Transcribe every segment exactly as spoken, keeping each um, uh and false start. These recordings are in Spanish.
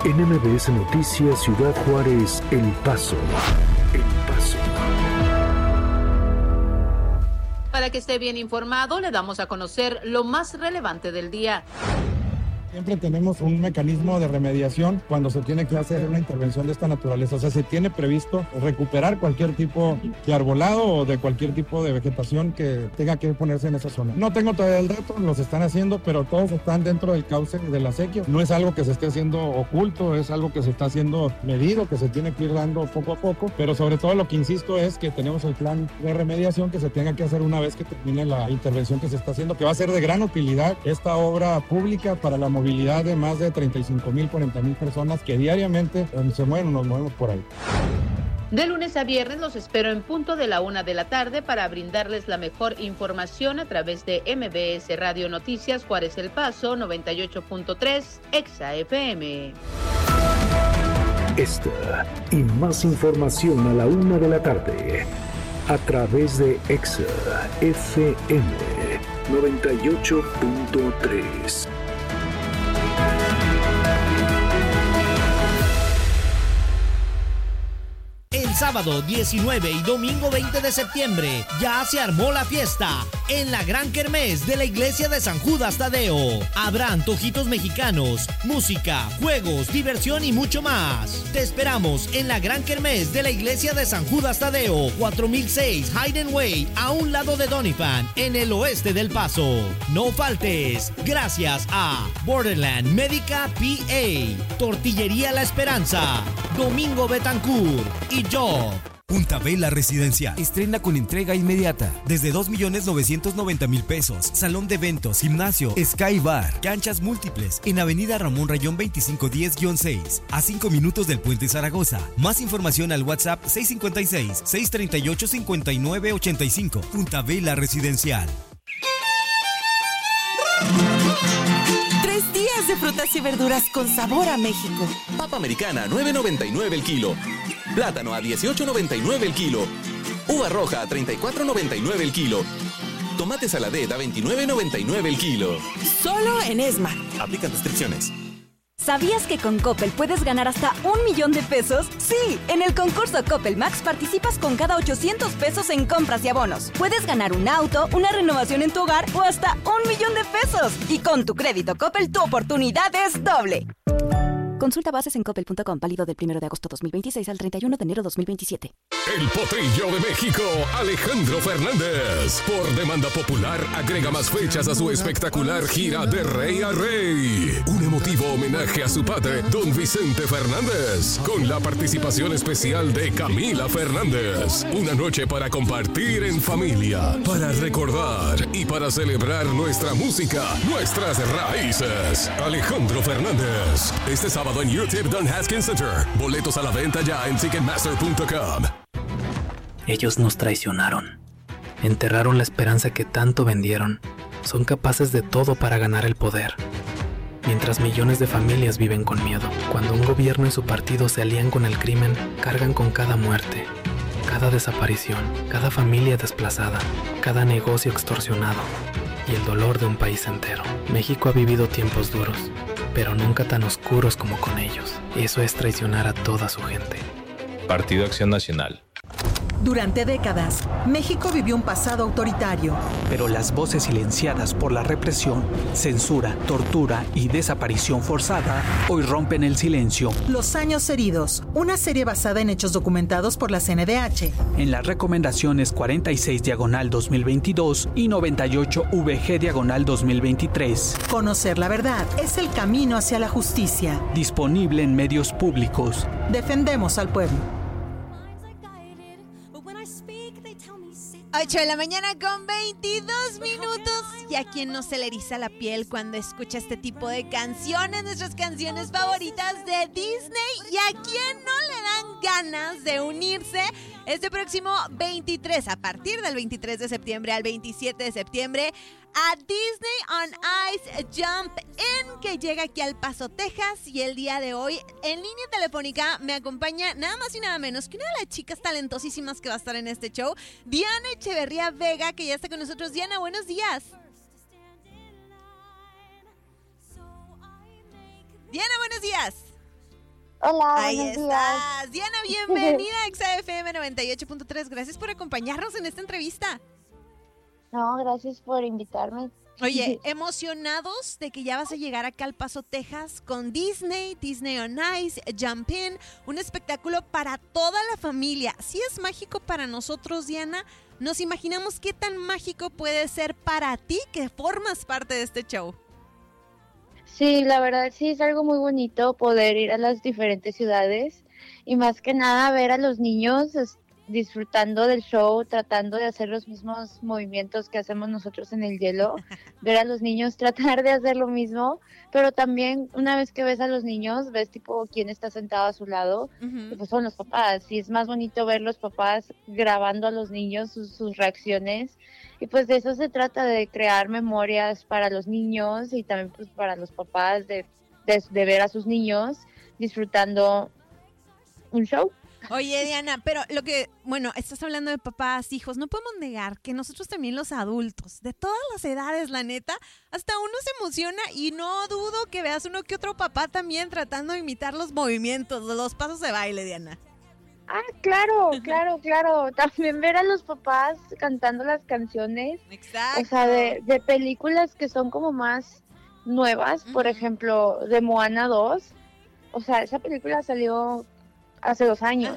En M B S Noticias Ciudad Juárez, El Paso. El Paso. Para que esté bien informado, le damos a conocer lo más relevante del día. Siempre tenemos un mecanismo de remediación cuando se tiene que hacer una intervención de esta naturaleza. O sea, se tiene previsto recuperar cualquier tipo de arbolado o de cualquier tipo de vegetación que tenga que ponerse en esa zona. No tengo todavía el dato, los están haciendo, pero todos están dentro del cauce de la sequía. No es algo que se esté haciendo oculto, es algo que se está haciendo medido, que se tiene que ir dando poco a poco. Pero sobre todo lo que insisto es que tenemos el plan de remediación que se tenga que hacer una vez que termine la intervención que se está haciendo, que va a ser de gran utilidad esta obra pública para la movilidad movilidad de más de treinta y cinco mil, cuarenta mil personas que diariamente se mueven, nos movemos por ahí. De lunes a viernes los espero en punto de la una de la tarde para brindarles la mejor información a través de M B S Radio Noticias Juárez El Paso noventa y ocho punto tres Exa F M. Esta y más información a la una de la tarde a través de Exa F M noventa y ocho punto tres. El sábado diecinueve y domingo veinte de septiembre ya se armó la fiesta en la Gran Kermés de la Iglesia de San Judas Tadeo. Habrá antojitos mexicanos, música, juegos, diversión y mucho más. Te esperamos en la Gran Kermés de la Iglesia de San Judas Tadeo, cuatro mil seis Hayden Way, a un lado de Doniphan, en el oeste del Paso. No faltes. Gracias a Borderland Médica P A, Tortillería La Esperanza, Domingo Betancourt y yo. Punta Vela Residencial. Estrena con entrega inmediata. Desde dos millones novecientos noventa mil pesos. Salón de eventos, gimnasio, Sky Bar, canchas múltiples. En Avenida Ramón Rayón veinticinco diez seis. A cinco minutos del Puente Zaragoza. Más información al WhatsApp seis cinco seis, seis tres ocho, cinco nueve ocho cinco. Punta Vela Residencial. Tres días de frutas y verduras con sabor a México. Papa americana, nueve noventa y nueve el kilo. Plátano a dieciocho noventa y nueve el kilo. Uva roja a treinta y cuatro noventa y nueve el kilo. Tomate saladet a veintinueve noventa y nueve el kilo. Solo en Esmar. Aplican restricciones. ¿Sabías que con Coppel puedes ganar hasta un millón de pesos? Sí, en el concurso Coppel Max participas con cada ochocientos pesos en compras y abonos. Puedes ganar un auto, una renovación en tu hogar o hasta un millón de pesos. Y con tu crédito Coppel, tu oportunidad es doble. Consulta bases en coppel punto com, válido del primero de agosto dos mil veintiséis al treinta y uno de enero dos mil veintisiete. El Potrillo de México, Alejandro Fernández. Por demanda popular, agrega más fechas a su espectacular gira de Rey a Rey. Un emotivo homenaje a su padre, don Vicente Fernández, con la participación especial de Camila Fernández. Una noche para compartir en familia, para recordar y para celebrar nuestra música, nuestras raíces. Alejandro Fernández, este sábado en U T I P Don Haskins Center. Boletos a la venta ya en ticketmaster punto com. Ellos nos traicionaron. Enterraron la esperanza que tanto vendieron. Son capaces de todo para ganar el poder. Mientras millones de familias viven con miedo. Cuando un gobierno y su partido se alían con el crimen, cargan con cada muerte, cada desaparición, cada familia desplazada, cada negocio extorsionado y el dolor de un país entero. México ha vivido tiempos duros, pero nunca tan oscuros como con ellos. Eso es traicionar a toda su gente. Partido Acción Nacional. Durante décadas, México vivió un pasado autoritario. Pero las voces silenciadas por la represión, censura, tortura y desaparición forzada hoy rompen el silencio. Los años heridos, una serie basada en hechos documentados por la C N D H. En las recomendaciones cuarenta y seis diagonal dos mil veintidós y noventa y ocho V G diagonal dos mil veintitrés. Conocer la verdad es el camino hacia la justicia. Disponible en medios públicos. Defendemos al pueblo. ocho de la mañana con veintidós minutos. Y a quien no se le eriza la piel cuando escucha este tipo de canciones, nuestras canciones favoritas de Disney. Y a quien no le dan ganas de unirse este próximo veintitrés, a partir del veintitrés de septiembre al veintisiete de septiembre, a Disney on Ice Jump In, que llega aquí al Paso, Texas. Y el día de hoy, en línea telefónica, me acompaña nada más y nada menos que una de las chicas talentosísimas que va a estar en este show, Diana Echeverría Vega, que ya está con nosotros. Diana, buenos días. Diana, buenos días. Hola, Ahí buenos estás. días. Diana, bienvenida a Exa F M noventa y ocho punto tres. Gracias por acompañarnos en esta entrevista. No, gracias por invitarme. Oye, emocionados de que ya vas a llegar acá al Paso, Texas con Disney, Disney on Ice, Jump In, un espectáculo para toda la familia. Si es mágico para nosotros, Diana, nos imaginamos qué tan mágico puede ser para ti que formas parte de este show. Sí, la verdad sí es algo muy bonito poder ir a las diferentes ciudades y más que nada ver a los niños es, disfrutando del show, tratando de hacer los mismos movimientos que hacemos nosotros en el hielo, ver a los niños tratar de hacer lo mismo, pero también una vez que ves a los niños, ves tipo quién está sentado a su lado, uh-huh. y pues son los papás, y es más bonito ver los papás grabando a los niños sus, sus reacciones, y pues de eso se trata, de crear memorias para los niños y también pues para los papás, de, de, de ver a sus niños disfrutando un show. Oye, Diana, pero lo que, bueno, estás hablando de papás, hijos, no podemos negar que nosotros también los adultos, de todas las edades, la neta, hasta uno se emociona y no dudo que veas uno que otro papá también tratando de imitar los movimientos, los pasos de baile, Diana. Ah, claro, claro, claro. También ver a los papás cantando las canciones. Exacto. O sea, de, de películas que son como más nuevas, uh-huh. por ejemplo, de Moana dos. O sea, esa película salió hace dos años.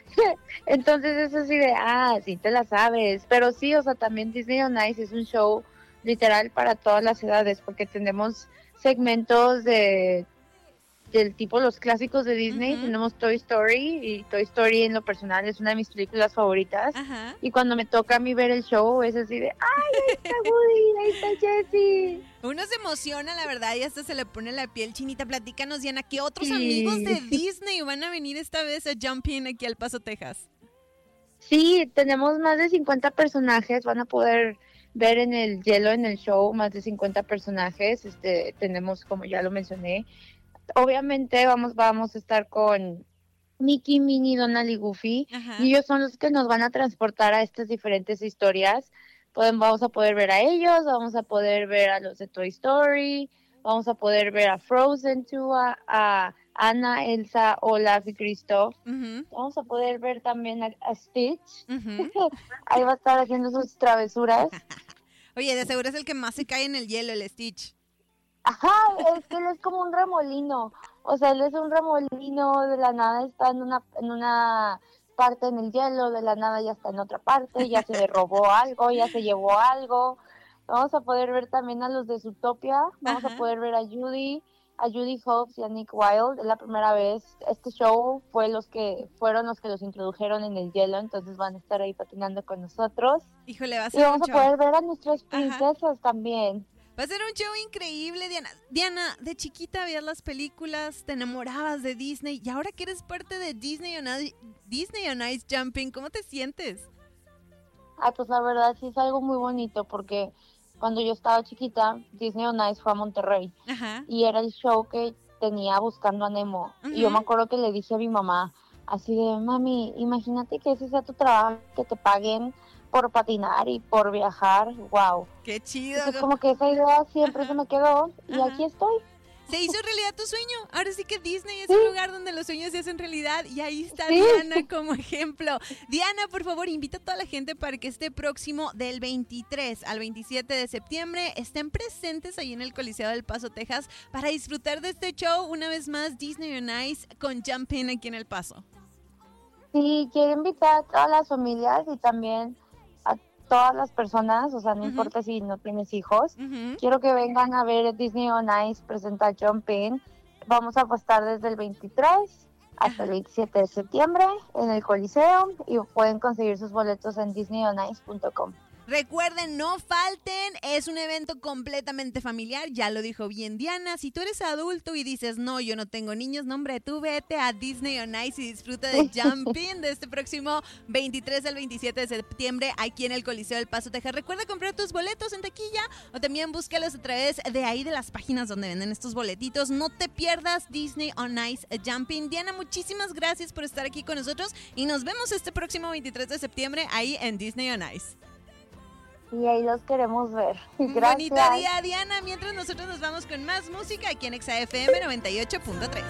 Entonces es así de, ah, sí te la sabes. Pero sí, o sea, también Disney on Ice es un show literal para todas las edades, porque tenemos segmentos de del tipo los clásicos de Disney. Uh-huh. Tenemos Toy Story, y Toy Story en lo personal es una de mis películas favoritas. Uh-huh. Y cuando me toca a mí ver el show es así de, ¡ay, ahí está Woody, ahí está Jessie! Uno se emociona, la verdad, y hasta se le pone la piel chinita. Platícanos, Diana, ¿qué otros sí. amigos de Disney van a venir esta vez a Jump In aquí al Paso, Texas? Sí, tenemos más de cincuenta personajes, van a poder ver en el hielo, en el show, más de cincuenta personajes. Este, tenemos, como ya lo mencioné, obviamente vamos, vamos a estar con Mickey, Minnie, Donald y Goofy. Ajá. Y ellos son los que nos van a transportar a estas diferentes historias. Pueden, vamos a poder ver a ellos, vamos a poder ver a los de Toy Story, vamos a poder ver a Frozen dos, a, a Anna, Elsa, Olaf y Kristoff. Uh-huh. Vamos a poder ver también a, a Stitch. Uh-huh. Ahí va a estar haciendo sus travesuras. Oye, de seguro es el que más se cae en el hielo, el Stitch. Ajá, es que él es como un remolino, o sea, él es un remolino, de la nada está en una en una parte en el hielo, de la nada ya está en otra parte, ya se robó algo, ya se llevó algo. Vamos a poder ver también a los de Zootopia, vamos Ajá. a poder ver a Judy, a Judy Hopps y a Nick Wilde. Es la primera vez, este show fue los que fueron los que los introdujeron en el hielo, entonces van a estar ahí patinando con nosotros. Híjole, va a ser y vamos un a show. poder ver a nuestras princesas Ajá. también. Va a ser un show increíble, Diana. Diana, de chiquita veías las películas, te enamorabas de Disney y ahora que eres parte de Disney on Ice, Disney on Ice Jump In, ¿cómo te sientes? Ah, pues la verdad sí es algo muy bonito porque cuando yo estaba chiquita, Disney on Ice fue a Monterrey. Ajá. Y era el show que tenía Buscando a Nemo. Uh-huh. Y yo me acuerdo que le dije a mi mamá, así de, mami, imagínate que ese sea tu trabajo, que te paguen por patinar y por viajar. Wow. Qué chido. Entonces, como que esa idea siempre Ajá. se me quedó y Ajá. aquí estoy. Se hizo realidad tu sueño. Ahora sí que Disney es sí. un lugar donde los sueños se hacen realidad y ahí está sí. Diana como ejemplo. Diana, por favor, invita a toda la gente para que este próximo del veintitrés al veintisiete de septiembre estén presentes ahí en el Coliseo del Paso, Texas, para disfrutar de este show una vez más, Disney on Ice con Jump In aquí en El Paso. Sí, quiero invitar a todas las familias y también todas las personas, o sea, no uh-huh. importa si no tienes hijos, uh-huh. quiero que vengan a ver Disney on Ice presenta Jump In. Vamos a estar desde el veintitrés hasta el veintisiete de septiembre en el Coliseo y pueden conseguir sus boletos en disney on ice punto com. Recuerden, no falten, es un evento completamente familiar, ya lo dijo bien Diana. Si tú eres adulto y dices, no, yo no tengo niños, no hombre, tú vete a Disney on Ice y disfruta de Jump In de este próximo veintitrés al veintisiete de septiembre aquí en el Coliseo del Paso, Texas. Recuerda comprar tus boletos en taquilla o también búscalos a través de ahí de las páginas donde venden estos boletitos. No te pierdas Disney on Ice Jump In. Diana, muchísimas gracias por estar aquí con nosotros y nos vemos este próximo veintitrés de septiembre ahí en Disney on Ice. Y ahí los queremos ver. Gracias. Bonita día, Diana. Mientras nosotros nos vamos con más música aquí en Exa F M noventa y ocho punto tres.